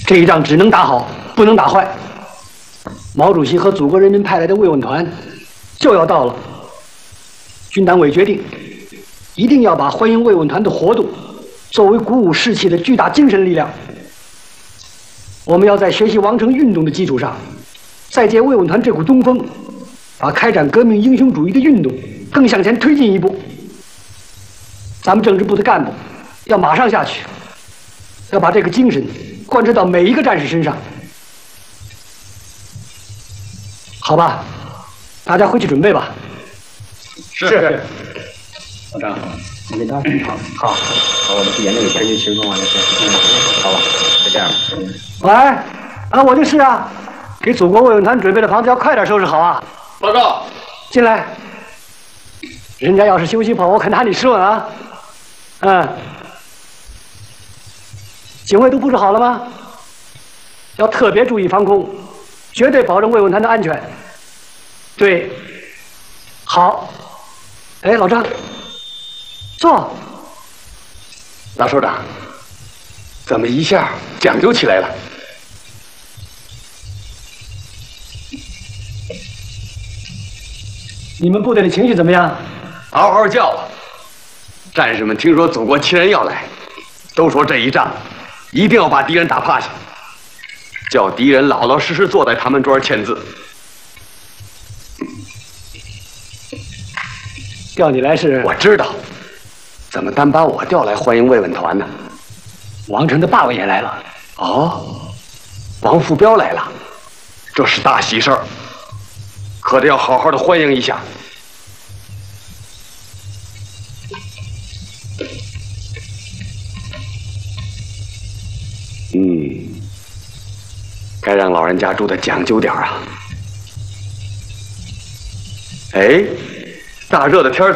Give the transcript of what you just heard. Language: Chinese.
这一仗只能打好，不能打坏。毛主席和祖国人民派来的慰问团就要到了，军党委决定，一定要把欢迎慰问团的活动作为鼓舞士气的巨大精神力量。我们要在学习王城运动的基础上，再借慰问团这股东风，把开展革命英雄主义的运动更向前推进一步。咱们政治部的干部要马上下去，要把这个精神贯彻到每一个战士身上，好吧？大家回去准备吧。 是。 老张，你给他好， 我们去研究有关于情况完了先。好吧，就这样。 喂，我就是啊，给祖国慰问团准备的房子要快点收拾好啊。 报告。 进来。人家要是休息跑，我可拿你试问啊。警卫都布置好了吗？要特别注意防空，绝对保证慰问团的安全。对，好。哎，老张，坐。 大首长，怎么一下讲究起来了？ 你们部队的情绪怎么样？ 嗷嗷叫啊！战士们听说祖国亲人要来，都说这一仗一定要把敌人打趴下，叫敌人老老实实坐在他们桌签字。 调你来是？ 我知道，怎么单把我调来欢迎慰问团呢？ 王城的爸爸也来了。 哦，王副彪来了，这是大喜事儿，可得要好好的欢迎一下。该让老人家住的讲究点啊。哎，大热的天